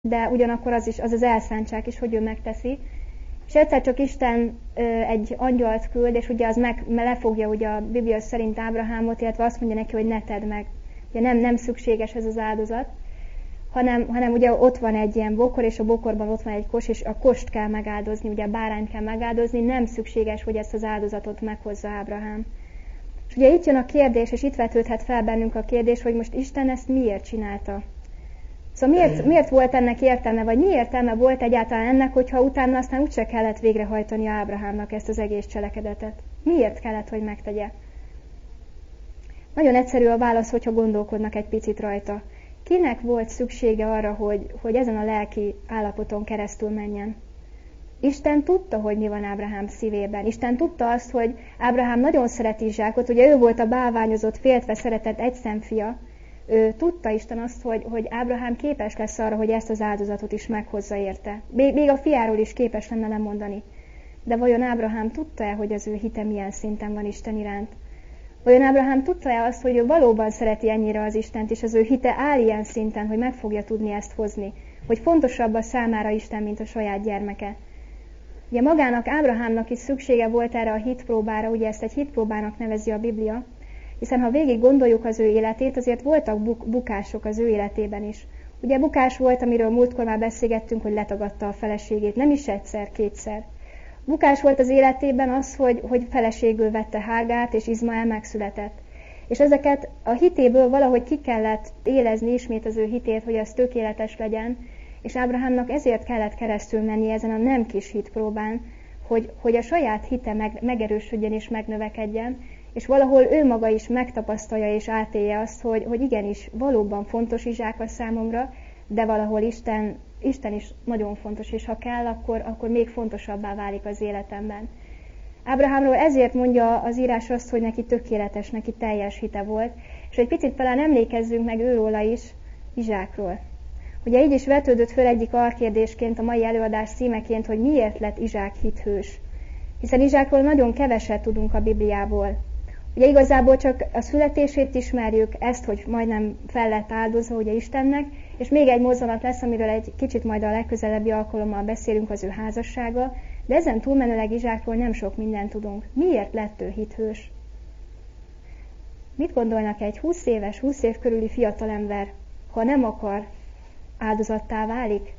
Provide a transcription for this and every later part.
de ugyanakkor az elszántság is, hogy ő megteszi. És egyszer csak Isten egy angyalt küld, és ugye az lefogja ugye a Biblia szerint Ábrahámot, illetve azt mondja neki, hogy ne tedd meg. Ugye nem szükséges ez az áldozat, hanem ugye ott van egy ilyen bokor, és a bokorban ott van egy kos, és a kost kell megáldozni, ugye a bárányt kell megáldozni, nem szükséges, hogy ezt az áldozatot meghozza Ábrahám. És ugye itt jön a kérdés, és itt vetődhet fel bennünk a kérdés, hogy most Isten ezt miért csinálta. Szóval miért volt ennek értelme, vagy mi értelme volt egyáltalán ennek, hogyha utána aztán úgyse kellett végrehajtani Ábrahámnak ezt az egész cselekedetet? Miért kellett, hogy megtegye? Nagyon egyszerű a válasz, hogyha gondolkodnak egy picit rajta. Kinek volt szüksége arra, hogy ezen a lelki állapoton keresztül menjen? Isten tudta, hogy mi van Ábrahám szívében. Isten tudta azt, hogy Ábrahám nagyon szereti Izsákot, ugye ő volt a bálványozott, féltve szeretett egyszemfia. Ő tudta Isten azt, hogy Ábrahám képes lesz arra, hogy ezt az áldozatot is meghozza érte. Még a fiáról is képes lenne lemondani. De vajon Ábrahám tudta-e, hogy az ő hite milyen szinten van Isten iránt? Vajon Ábrahám tudta-e azt, hogy ő valóban szereti ennyire az Istent, és az ő hite áll ilyen szinten, hogy meg fogja tudni ezt hozni? Hogy fontosabb a számára Isten, mint a saját gyermeke? Ugye magának, Ábrahámnak is szüksége volt erre a hitpróbára, ugye ezt egy hitpróbának nevezi a Biblia, hiszen ha végig gondoljuk az ő életét, azért voltak bukások az ő életében is. Ugye bukás volt, amiről múltkor már beszélgettünk, hogy letagadta a feleségét, nem is egyszer, kétszer. Bukás volt az életében az, hogy feleségül vette Hágárt, és Izmael megszületett. És ezeket a hitéből valahogy ki kellett élezni ismét az ő hitét, hogy az tökéletes legyen, és Ábrahámnak ezért kellett keresztül menni ezen a nem kis hitpróbán, hogy a saját hite megerősödjön és megnövekedjen, és valahol ő maga is megtapasztalja és átélje azt, hogy igenis valóban fontos Izsák a számomra, de valahol Isten is nagyon fontos, és ha kell, akkor még fontosabbá válik az életemben. Ábrahámról ezért mondja az írás azt, hogy neki tökéletes, neki teljes hite volt, és egy picit talán emlékezzünk meg őróla is, Izsákról. Ugye így is vetődött föl egyik alkérdésként a mai előadás címeként, hogy miért lett Izsák hithős. Hiszen Izsákról nagyon keveset tudunk a Bibliából. Ugye igazából csak a születését ismerjük, ezt, hogy majdnem fel lett áldozva ugye Istennek, és még egy mozzanat lesz, amiről egy kicsit majd a legközelebbi alkalommal beszélünk, az ő házassága, de ezen túlmenőleg Izsákról nem sok mindent tudunk. Miért lett ő hithős? Mit gondolnak egy 20 éves, 20 év körüli fiatalember, ha nem akar, áldozattá válik?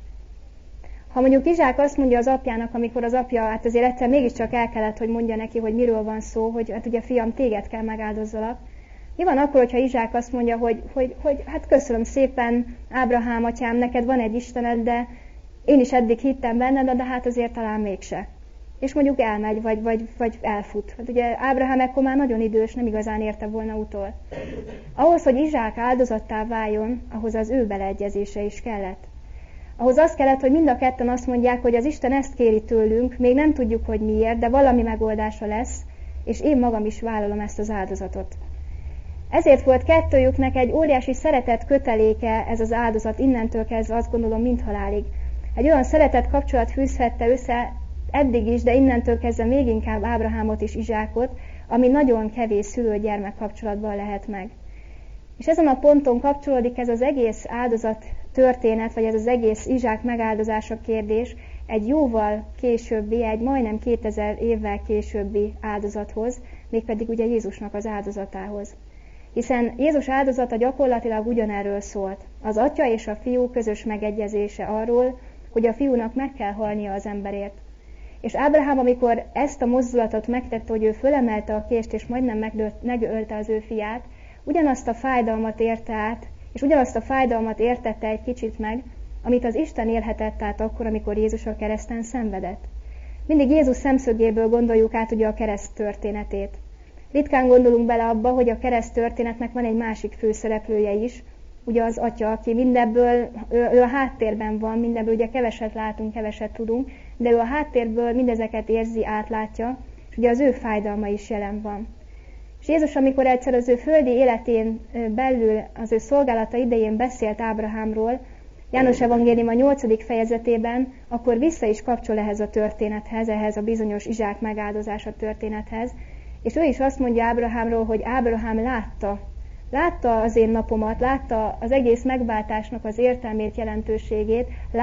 Ha mondjuk Izsák azt mondja az apjának, amikor az apja, hát azért egyszer mégiscsak el kellett, hogy mondja neki, hogy miről van szó, hogy hát ugye fiam, téged kell megáldozzalak. Mi van akkor, hogyha Izsák azt mondja, hogy hát köszönöm szépen, Ábrahám atyám, neked van egy Istened, de én is eddig hittem benned, de hát azért talán mégse. És mondjuk elmegy, vagy elfut. Hát ugye Ábrahám ekkor már nagyon idős, nem igazán érte volna utol. Ahhoz, hogy Izsák áldozattá váljon, ahhoz az ő beleegyezése is kellett. Ahhoz az kellett, hogy mind a ketten azt mondják, hogy az Isten ezt kéri tőlünk, még nem tudjuk, hogy miért, de valami megoldása lesz, és én magam is vállalom ezt az áldozatot. Ezért volt kettőjüknek egy óriási szeretet köteléke ez az áldozat, innentől kezdve azt gondolom mindhalálig. Egy olyan szeretet kapcsolat fűzhette össze eddig is, de innentől kezdve még inkább Ábrahámot és Izsákot, ami nagyon kevés szülő-gyermek kapcsolatban lehet meg. És ezen a ponton kapcsolódik ez az egész áldozat történet, vagy ez az egész Izsák megáldozása kérdés egy jóval későbbi, egy majdnem 2000 évvel későbbi áldozathoz, mégpedig ugye Jézusnak az áldozatához. Hiszen Jézus áldozata gyakorlatilag ugyanerről szólt. Az atya és a fiú közös megegyezése arról, hogy a fiúnak meg kell halnia az emberért. És Ábrahám, amikor ezt a mozdulatot megtette, hogy ő fölemelte a kést, és majdnem megölte az ő fiát, ugyanazt a fájdalmat érte át, és ugyanazt a fájdalmat értette egy kicsit meg, amit az Isten élhetett át akkor, amikor Jézus a kereszten szenvedett. Mindig Jézus szemszögéből gondoljuk át ugye a kereszt történetét. Ritkán gondolunk bele abba, hogy a kereszt történetnek van egy másik főszereplője is, ugye az atya, aki mindebből, ő a háttérben van, mindebből ugye keveset látunk, keveset tudunk, de ő a háttérből mindezeket érzi, átlátja, és ugye az ő fájdalma is jelen van. És Jézus, amikor egyszer az ő földi életén belül, az ő szolgálata idején beszélt Ábrahámról, János evangélium a 8. fejezetében, akkor vissza is kapcsol ehhez a történethez, ehhez a bizonyos Izsák megáldozása történethez, és ő is azt mondja Ábrahámról, hogy Ábrahám látta, látta az én napomat, látta az egész megváltásnak az értelmét, jelentőségét,